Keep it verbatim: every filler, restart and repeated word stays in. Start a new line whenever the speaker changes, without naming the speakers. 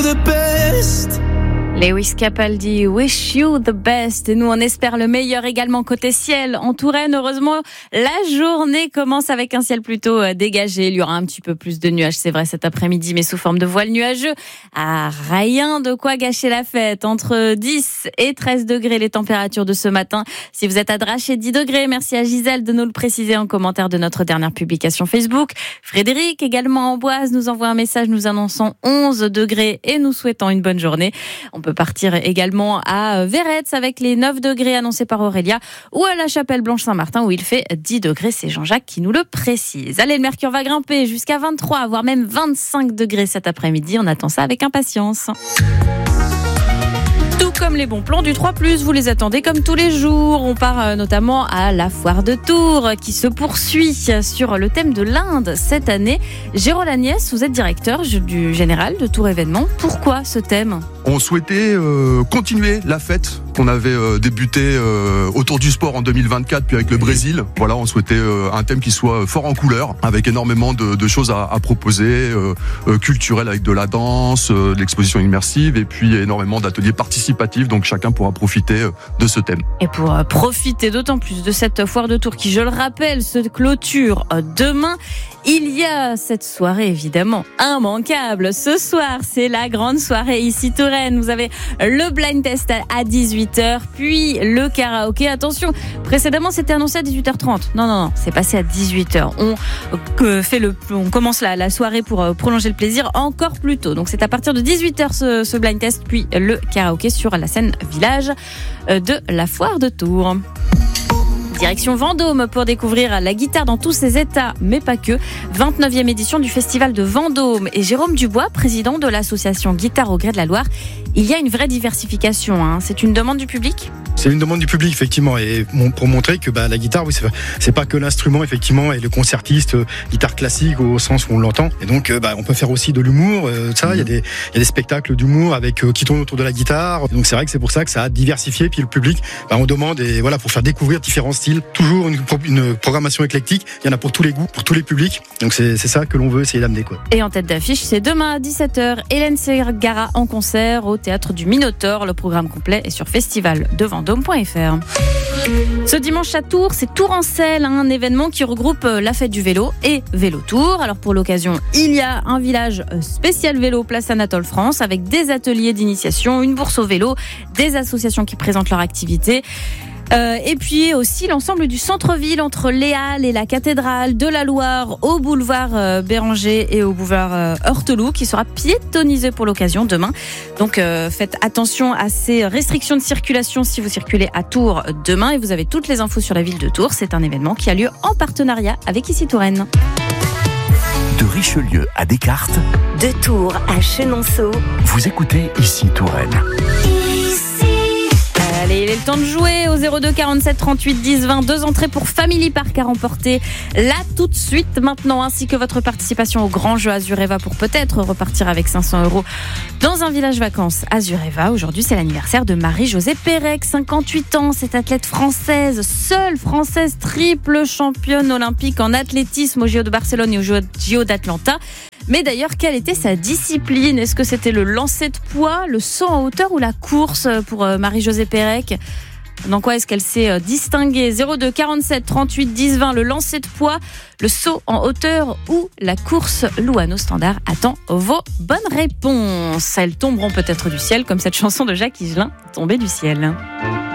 you the best.
Lewis Capaldi, wish you the best. Et nous, on espère le meilleur également côté ciel. En Touraine, heureusement, la journée commence avec un ciel plutôt dégagé. Il y aura un petit peu plus de nuages, c'est vrai, cet après-midi, mais sous forme de voile nuageux. Ah, rien de quoi gâcher la fête. Entre dix et treize degrés, les températures de ce matin. Si vous êtes à Draché, dix degrés. Merci à Gisèle de nous le préciser en commentaire de notre dernière publication Facebook. Frédéric, également en Boise, nous envoie un message nous annonçant onze degrés et nous souhaitant une bonne journée. On peut partir également à Véretz avec les neuf degrés annoncés par Aurélia ou à la Chapelle-Blanche-Saint-Martin où il fait dix degrés. C'est Jean-Jacques qui nous le précise. Allez, le mercure va grimper jusqu'à vingt-trois, voire même vingt-cinq degrés cet après-midi. On attend ça avec impatience. Tout comme les bons plans du trois plus, vous les attendez comme tous les jours. On part notamment à la foire de Tours qui se poursuit sur le thème de l'Inde cette année. Jérôme Agnès, vous êtes directeur du général de Tours Événements. Pourquoi ce thème ?
On souhaitait euh, continuer la fête qu'on avait euh, débuté euh, autour du sport en deux mille vingt-quatre, puis avec le Brésil. Voilà, on souhaitait euh, un thème qui soit fort en couleurs, avec énormément de, de choses à, à proposer, euh, euh, culturelles avec de la danse, euh, de l'exposition immersive, et puis énormément d'ateliers participatifs. Donc chacun pourra profiter euh, de ce thème.
Et pour euh, profiter d'autant plus de cette foire de Tours qui, je le rappelle, se clôture euh, demain, il y a cette soirée évidemment immanquable. Ce soir, c'est la grande soirée ici Touraine. Vous avez le blind test à dix-huit heures, puis le karaoké. Attention, précédemment c'était annoncé à dix-huit heures trente. Non, non, non, c'est passé à dix-huit heures. On euh, fait le, on commence la, la soirée pour euh, prolonger le plaisir encore plus tôt. Donc c'est à partir de dix-huit heures ce, ce blind test, puis le karaoké sur la scène village euh, de la foire de Tours. Direction Vendôme pour découvrir la guitare dans tous ses états, mais pas que. vingt-neuvième édition du Festival de Vendôme. Et Jérôme Dubois, président de l'association Guitare au gré de la Loire, il y a une vraie diversification. Hein. C'est une demande du public ?
C'est une demande du public, effectivement, et pour montrer que bah, la guitare, oui, c'est, c'est pas que l'instrument, effectivement, et le concertiste, euh, guitare classique au sens où on l'entend. Et donc, euh, bah, on peut faire aussi de l'humour, euh, ça. Il y a des, il y a des spectacles d'humour avec euh, qui tournent autour de la guitare. Donc, c'est vrai que c'est pour ça que ça a diversifié. Puis le public, bah, on demande, et voilà, pour faire découvrir différents styles, toujours une, une programmation éclectique. Il y en a pour tous les goûts, pour tous les publics. Donc, c'est, c'est ça que l'on veut essayer d'amener, quoi.
Et en tête d'affiche, c'est demain à dix-sept heures, Hélène Segarra en concert au théâtre du Minotaure. Le programme complet est sur festival de vendôme point f r. Ce dimanche à Tours, c'est Tourancelle, un événement qui regroupe la fête du vélo et Vélo Tours. Alors pour l'occasion, il y a un village spécial vélo place Anatole France avec des ateliers d'initiation, une bourse au vélo, des associations qui présentent leur activité. Euh, et puis aussi l'ensemble du centre-ville entre les Halles et la cathédrale de la Loire au boulevard euh, Béranger et au boulevard euh, Heurteloup qui sera piétonnisé pour l'occasion demain. Donc euh, faites attention à ces restrictions de circulation si vous circulez à Tours demain et vous avez toutes les infos sur la ville de Tours. C'est un événement qui a lieu en partenariat avec Ici Touraine.
De Richelieu à Descartes,
de Tours à Chenonceau,
vous écoutez Ici Touraine.
Allez, il est le temps de jouer au zéro deux quarante-sept trente-huit dix vingt. Deux entrées pour Family Park à remporter là tout de suite maintenant, ainsi que votre participation au grand jeu Azureva pour peut-être repartir avec cinq cents euros dans un village vacances Azureva. Aujourd'hui, c'est l'anniversaire de Marie-Josée Pérec, cinquante-huit ans. Cette athlète française, seule française triple championne olympique en athlétisme aux J O de Barcelone et aux J O d'Atlanta. Mais d'ailleurs, quelle était sa discipline ? Est-ce que c'était le lancer de poids, le saut en hauteur ou la course pour Marie-Josée Pérec ? Dans quoi est-ce qu'elle s'est distinguée ? zéro deux quarante-sept trente-huit dix vingt, le lancer de poids, le saut en hauteur ou la course. Louano Standard attend vos bonnes réponses. Elles tomberont peut-être du ciel, comme cette chanson de Jacques Higelin, Tombée du ciel.